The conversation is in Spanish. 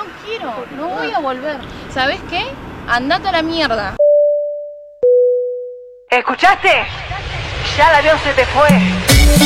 quiero, no voy a volver. ¿Sabés qué? Andate a la mierda. ¿Escuchaste? Ya el avión se te fue.